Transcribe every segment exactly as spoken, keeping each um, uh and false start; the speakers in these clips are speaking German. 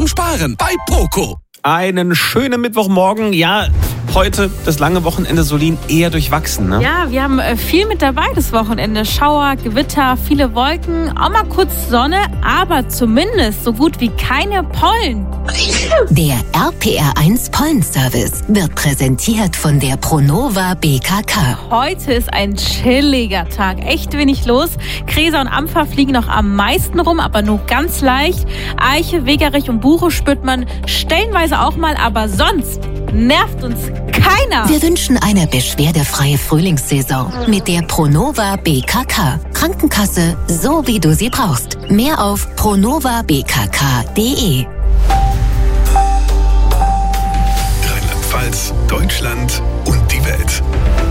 Sparen bei Poco. Einen schönen Mittwochmorgen. Ja, heute das lange Wochenende Solin eher durchwachsen, ne? Ja, wir haben viel mit dabei das Wochenende. Schauer, Gewitter, viele Wolken, auch mal kurz Sonne, aber zumindest so gut wie keine Pollen. Der R P R eins Pollenservice wird präsentiert von der Pronova B K K. Heute ist ein chilliger Tag, echt wenig los. Gräser und Ampfer fliegen noch am meisten rum, aber nur ganz leicht. Eiche, Wegerich und Buche spürt man stellenweise auch mal, aber sonst nervt uns keiner. Wir wünschen eine beschwerdefreie Frühlingssaison mit der Pronova B K K. Krankenkasse, so wie du sie brauchst. Mehr auf pronova b k k punkt de. Rheinland-Pfalz, Deutschland und die Welt.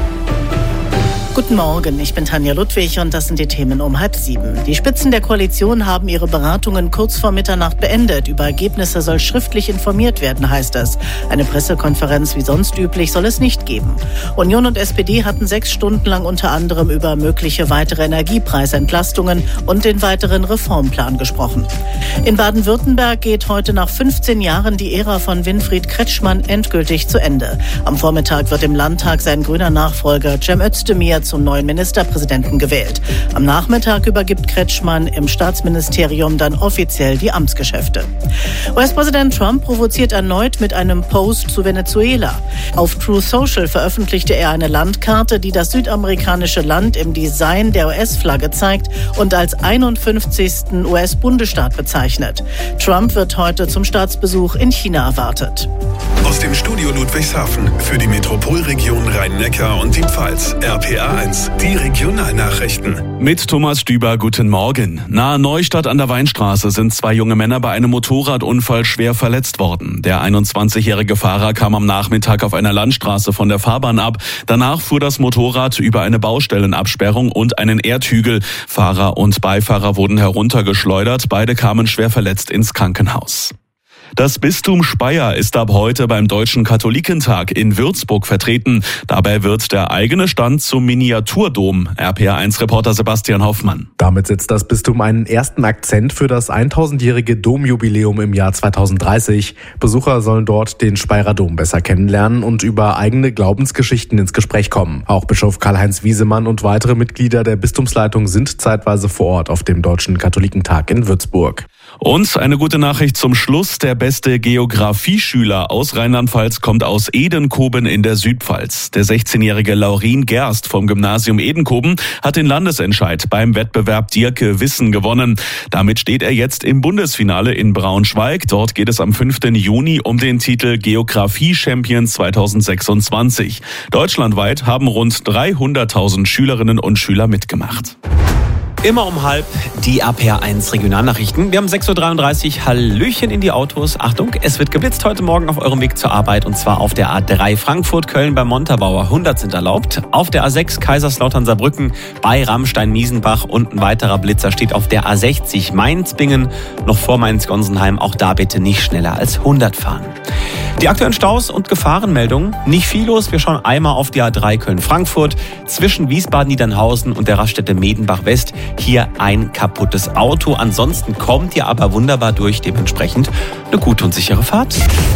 Guten Morgen, ich bin Tanja Ludwig und das sind die Themen um halb sieben. Die Spitzen der Koalition haben ihre Beratungen kurz vor Mitternacht beendet. Über Ergebnisse soll schriftlich informiert werden, heißt es. Eine Pressekonferenz wie sonst üblich soll es nicht geben. Union und S P D hatten sechs Stunden lang unter anderem über mögliche weitere Energiepreisentlastungen und den weiteren Reformplan gesprochen. In Baden-Württemberg geht heute nach fünfzehn Jahren die Ära von Winfried Kretschmann endgültig zu Ende. Am Vormittag wird im Landtag sein grüner Nachfolger Cem Özdemir zum neuen Ministerpräsidenten gewählt. Am Nachmittag übergibt Kretschmann im Staatsministerium dann offiziell die Amtsgeschäfte. U S-Präsident Trump provoziert erneut mit einem Post zu Venezuela. Auf Truth Social veröffentlichte er eine Landkarte, die das südamerikanische Land im Design der U S-Flagge zeigt und als einundfünfzigsten U S-Bundesstaat bezeichnet. Trump wird heute zum Staatsbesuch in China erwartet. Aus dem Studio Ludwigshafen für die Metropolregion Rhein-Neckar und die Pfalz. R P R eins, die Regionalnachrichten. Mit Thomas Stüber, guten Morgen. Nahe Neustadt an der Weinstraße sind zwei junge Männer bei einem Motorradunfall schwer verletzt worden. Der einundzwanzigjährige Fahrer kam am Nachmittag auf einer Landstraße von der Fahrbahn ab. Danach fuhr das Motorrad über eine Baustellenabsperrung und einen Erdhügel. Fahrer und Beifahrer wurden heruntergeschleudert. Beide kamen schwer verletzt ins Krankenhaus. Das Bistum Speyer ist ab heute beim Deutschen Katholikentag in Würzburg vertreten. Dabei wird der eigene Stand zum Miniaturdom. R P R eins Reporter Sebastian Hoffmann. Damit setzt das Bistum einen ersten Akzent für das tausendjährige Domjubiläum im Jahr zweitausenddreißig. Besucher sollen dort den Speyerer Dom besser kennenlernen und über eigene Glaubensgeschichten ins Gespräch kommen. Auch Bischof Karl-Heinz Wiesemann und weitere Mitglieder der Bistumsleitung sind zeitweise vor Ort auf dem Deutschen Katholikentag in Würzburg. Und eine gute Nachricht zum Schluss. Der beste Geografieschüler aus Rheinland-Pfalz kommt aus Edenkoben in der Südpfalz. Der sechzehnjährige Laurin Gerst vom Gymnasium Edenkoben hat den Landesentscheid beim Wettbewerb Dirke Wissen gewonnen. Damit steht er jetzt im Bundesfinale in Braunschweig. Dort geht es am fünften Juni um den Titel Geografie-Champion zweitausendsechsundzwanzig. Deutschlandweit haben rund dreihunderttausend Schülerinnen und Schüler mitgemacht. Immer um halb die R P R eins Regionalnachrichten. Wir haben sechs Uhr dreiunddreißig. Hallöchen in die Autos. Achtung, es wird geblitzt heute Morgen auf eurem Weg zur Arbeit. Und zwar auf der A drei Frankfurt-Köln bei Montabaur. hundert sind erlaubt. Auf der A sechs Kaiserslautern-Saarbrücken bei Rammstein-Miesenbach. Und ein weiterer Blitzer steht auf der A sechzig Mainz-Bingen. Noch vor Mainz-Gonsenheim. Auch da bitte nicht schneller als hundert fahren. Die aktuellen Staus und Gefahrenmeldungen. Nicht viel los. Wir schauen einmal auf die A drei Köln-Frankfurt. Zwischen Wiesbaden-Niedernhausen und der Raststätte Medenbach-West. Hier ein kaputtes Auto. Ansonsten kommt ihr aber wunderbar durch. Dementsprechend eine gute und sichere Fahrt.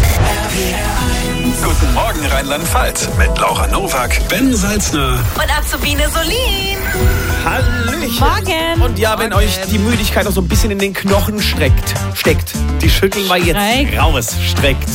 Guten Morgen Rheinland-Pfalz mit Laura Nowak, Ben Salzner Und Azubine Solin. Hallöchen. Morgen. Und ja, wenn euch die Müdigkeit noch so ein bisschen in den Knochen steckt, steckt, die schütteln wir jetzt Streck. raus. Streckt.